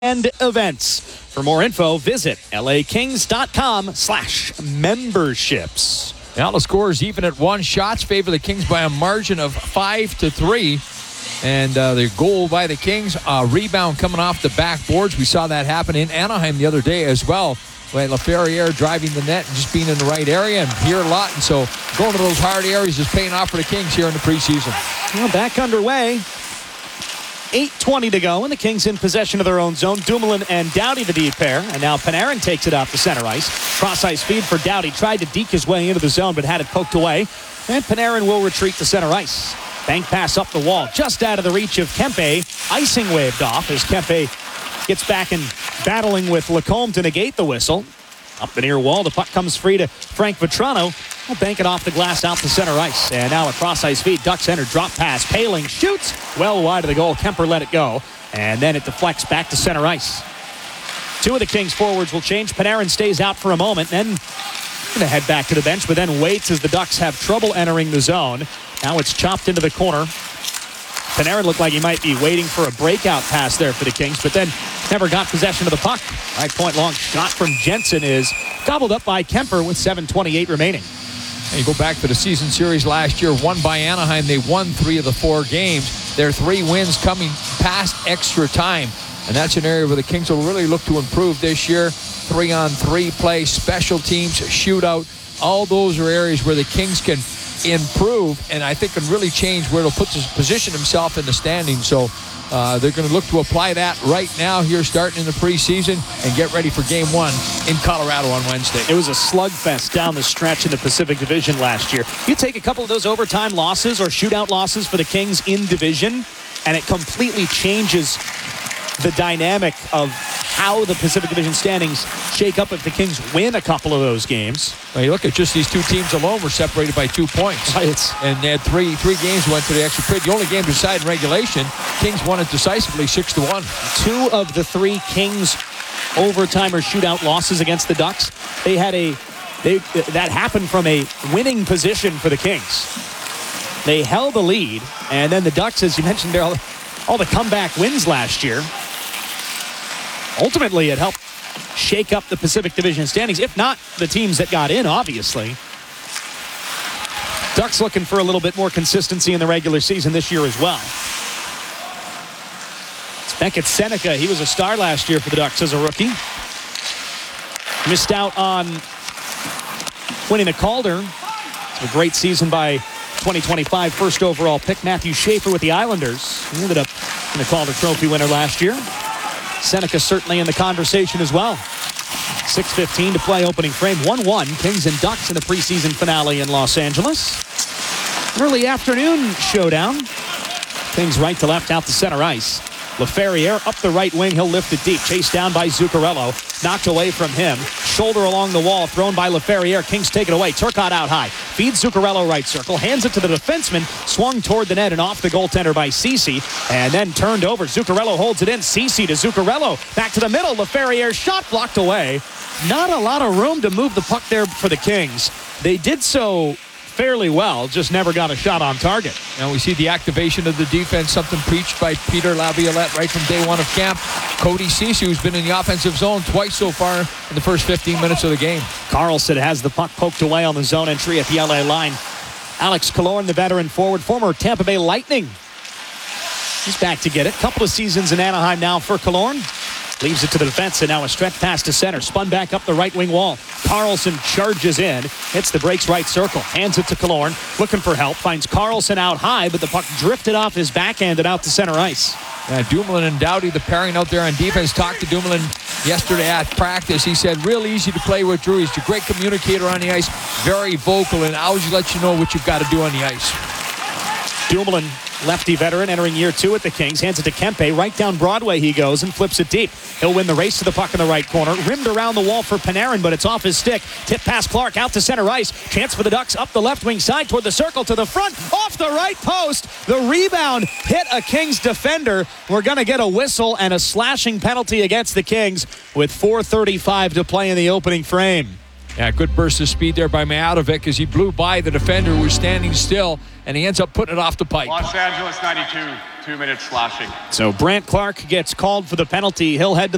and events. For more info, visit lakings.com/memberships. Now the score is even at 1. Shots favor the Kings by a margin of 5-3. And the goal by the Kings, rebound coming off the backboards. We saw that happen in Anaheim the other day as well. LaFerriere driving the net and just being in the right area, and here a lot. And so going to those hard areas is paying off for the Kings here in the preseason. Well, back underway. 8:20 to go, and the Kings in possession of their own zone. Dumoulin and Doughty the deep pair, and now Panarin takes it off the center ice. Cross-ice feed for Doughty. Tried to deke his way into the zone, but had it poked away. And Panarin will retreat to center ice. Bank pass up the wall, just out of the reach of Kempe. Icing waved off as Kempe gets back and battling with Lacombe to negate the whistle. Up the near wall, the puck comes free to Frank Vetrano. We'll bank it off the glass out to center ice. And now a cross-ice feed. Ducks enter, drop pass. Paling shoots well wide of the goal. Kemper let it go. And then it deflects back to center ice. Two of the Kings forwards will change. Panarin stays out for a moment. Then going to head back to the bench, but then waits as the Ducks have trouble entering the zone. Now it's chopped into the corner. Panarin looked like he might be waiting for a breakout pass there for the Kings, but then never got possession of the puck. Right point long shot from Jensen is gobbled up by Kemper with 7:28 remaining. And you go back to the season series last year, won by Anaheim. They won 3 of the 4 games. Their 3 wins coming past extra time. And that's an area where the Kings will really look to improve this year. 3-on-3 play, special teams, shootout. All those are areas where the Kings can improve, and I think can really change where they'll position himself in the standings. So they're going to look to apply that right now here starting in the preseason and get ready for game 1 in Colorado on Wednesday. It was a slugfest down the stretch in the Pacific Division last year. You take a couple of those overtime losses or shootout losses for the Kings in division, and it completely changes the dynamic of how the Pacific Division standings shake up if the Kings win a couple of those games. Well, you look at just these 2 teams alone were separated by 2 points. Right. And they had three games went to the extra period. The only game decided in regulation, Kings won it decisively 6-1. 2 of the 3 Kings overtime or shootout losses against the Ducks, that happened from a winning position for the Kings. They held the lead, and then the Ducks, as you mentioned, all the comeback wins last year. Ultimately, it helped shake up the Pacific Division standings, if not the teams that got in, obviously. Ducks looking for a little bit more consistency in the regular season this year as well. It's Beckett Seneca. He was a star last year for the Ducks as a rookie. Missed out on winning a Calder. It's a great season by 2025 first overall pick Matthew Schaefer with the Islanders. He ended up in the Calder Trophy winner last year. Seneca certainly in the conversation as well. 6:15 to play opening frame. 1-1 Kings and Ducks in the preseason finale in Los Angeles. Early afternoon showdown. Kings right to left out to center ice. LaFerriere up the right wing. He'll lift it deep. Chased down by Zuccarello. Knocked away from him. Shoulder along the wall. Thrown by LaFerriere. Kings take it away. Turcotte out high. Feeds Zuccarello right circle. Hands it to the defenseman. Swung toward the net and off the goaltender by Ceci. And then turned over. Zuccarello holds it in. Ceci to Zuccarello. Back to the middle. LaFerriere shot blocked away. Not a lot of room to move the puck there for the Kings. They did so fairly well, just never got a shot on target. Now we see the activation of the defense, something preached by Peter Laviolette right from day 1 of camp. Cody Ceci, who's been in the offensive zone twice so far in the first 15 minutes of the game. Carlson has the puck poked away on the zone entry at the LA line. Alex Killorn, the veteran forward, former Tampa Bay Lightning. He's back to get it. Couple of seasons in Anaheim now for Killorn. Leaves it to the defense, and now a stretch pass to center. Spun back up the right wing wall. Carlson charges in. Hits the brakes right circle. Hands it to Killorn. Looking for help. Finds Carlson out high, but the puck drifted off his backhand and out to center ice. Dumoulin and Doughty, the pairing out there on defense. Talked to Dumoulin yesterday at practice. He said, real easy to play with Drew. He's a great communicator on the ice. Very vocal, and always let you know what you've got to do on the ice. Dumoulin, lefty veteran, entering year 2 at the Kings. Hands it to Kempe. Right down Broadway he goes and flips it deep. He'll win the race to the puck in the right corner. Rimmed around the wall for Panarin, but it's off his stick. Tip past Clark out to center ice. Chance for the Ducks up the left wing side toward the circle to the front. Off the right post. The rebound hit a Kings defender. We're going to get a whistle and a slashing penalty against the Kings with 4:35 to play in the opening frame. Yeah, good burst of speed there by Mijatovic as he blew by the defender who was standing still, and he ends up putting it off the pipe. Los Angeles 92, 2 minutes slashing. So Brandt Clark gets called for the penalty. He'll head to the